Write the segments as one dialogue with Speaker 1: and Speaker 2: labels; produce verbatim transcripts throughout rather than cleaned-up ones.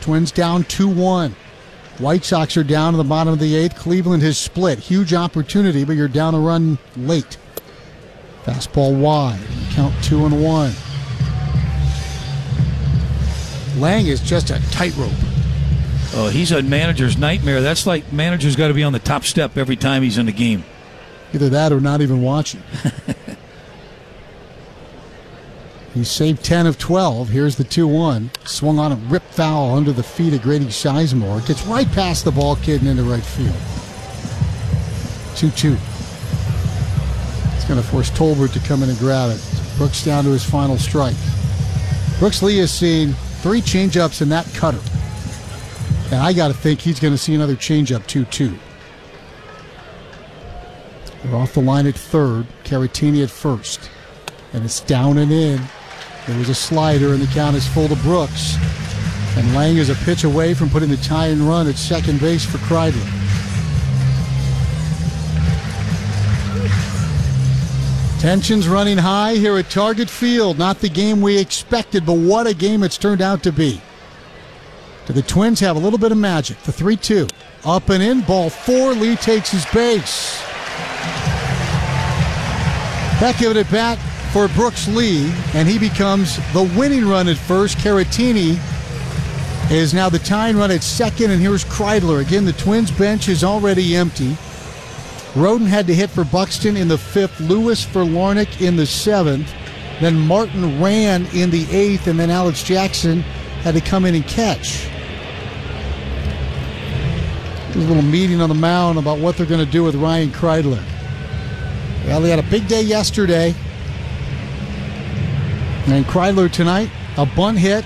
Speaker 1: Twins down two one. White Sox are down in the bottom of the eighth. Cleveland has split. Huge opportunity, but you're down a run late. Fastball wide. Count two and one. Lang is just a tightrope.
Speaker 2: Oh, he's a manager's nightmare. That's like manager's got to be on the top step every time he's in the game.
Speaker 1: Either that or not even watching. He saved ten of twelve. Here's the two one. Swung on a rip foul under the feet of Grady Sizemore. Gets right past the ball kid and into right field. two two. It's going to force Tolbert to come in and grab it. Brooks down to his final strike. Brooks Lee has seen three changeups in that cutter. And I got to think he's going to see another changeup two two. They're off the line at third. Caratini at first. And it's down and in. There was a slider, and the count is full to Brooks. And Lang is a pitch away from putting the tie-in run at second base for Kreidler. Tensions running high here at Target Field. Not the game we expected, but what a game it's turned out to be. Do the Twins have a little bit of magic? The three two. Up and in, ball four. Lee takes his base. Back giving it back for Brooks Lee, and he becomes the winning run at first. Caratini is now the tying run at second, and here's Kreidler. Again, the Twins bench is already empty. Roden had to hit for Buxton in the fifth, Lewis for Larnach in the seventh, then Martin ran in the eighth, and then Alex Jackson had to come in and catch. There's a little meeting on the mound about what they're going to do with Ryan Kreidler. Well, they had a big day yesterday. And Kreidler tonight, a bunt hit,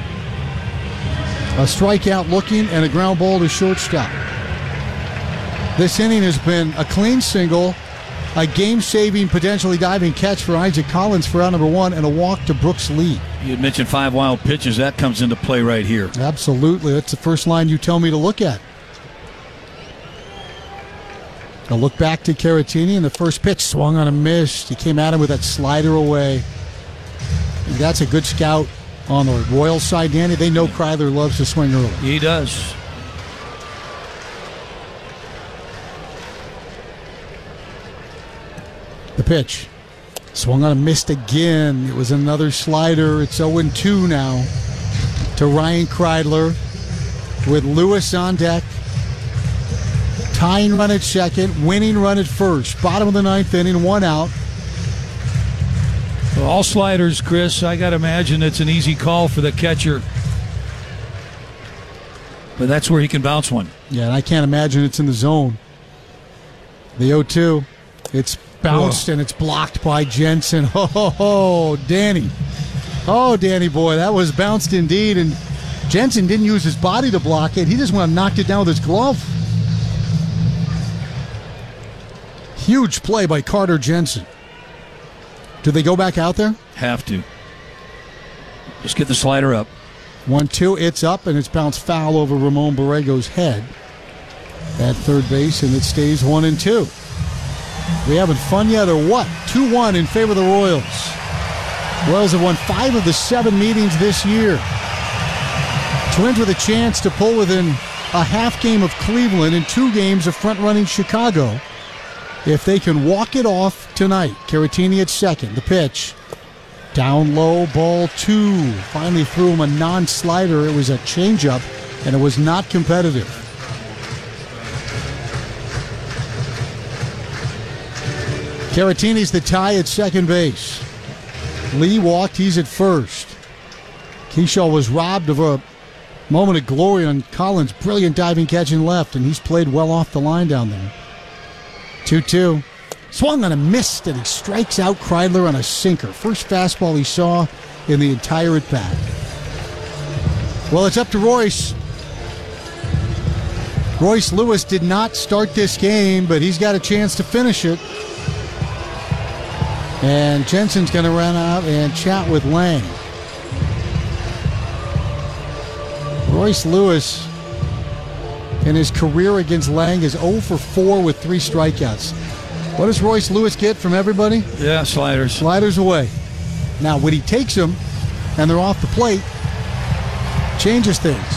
Speaker 1: a strikeout looking, and a ground ball to shortstop. This inning has been a clean single, a game-saving, potentially diving catch for Isaac Collins for out number one, and a walk to Brooks Lee.
Speaker 2: You had mentioned five wild pitches. That comes into play right here.
Speaker 1: Absolutely. That's the first line you tell me to look at. A look back to Caratini, and the first pitch swung on a miss. He came at him with that slider away. And that's a good scout on the Royals side, Danny. They know Kreidler loves to swing early.
Speaker 2: He does.
Speaker 1: The pitch. Swung on a missed again. It was another slider. It's oh and two now to Ryan Kreidler with Lewis on deck. Tying run at second, winning run at first. Bottom of the ninth inning, one out.
Speaker 2: Well, all sliders, Chris. I got to imagine it's an easy call for the catcher. But that's where he can bounce one.
Speaker 1: Yeah, and I can't imagine it's in the zone. The oh two. It's bounced, oh. And it's blocked by Jensen. Oh, ho, ho, Danny. Oh, Danny boy, that was bounced indeed. And Jensen didn't use his body to block it. He just went and knocked it down with his glove. Huge play by Carter Jensen. Do they go back out there?
Speaker 2: Have to. Just get the slider up.
Speaker 1: one two, it's up, and it's bounced foul over Ramon Borrego's head at third base, and it stays one and two. We having fun yet or what? two one in favor of the Royals. Royals have won five of the seven meetings this year. Twins with a chance to pull within a half game of Cleveland and two games of front-running Chicago if they can walk it off tonight. Caratini at second. The pitch. Down low, ball two. Finally threw him a non-slider. It was a changeup, and it was not competitive. Caratini's the tie at second base. Lee walked. He's at first. Kershaw was robbed of a moment of glory on Collins' brilliant diving catch in left, and he's played well off the line down there. two two. Swung on a miss, and he strikes out Kreidler on a sinker. First fastball he saw in the entire at-bat. Well, it's up to Royce. Royce Lewis did not start this game, but he's got a chance to finish it. And Jensen's going to run out and chat with Lang. Royce Lewis in his career against Lang is oh for four with three strikeouts. What does Royce Lewis get from everybody?
Speaker 2: Yeah, sliders.
Speaker 1: Sliders away. Now, when he takes them and they're off the plate, changes things.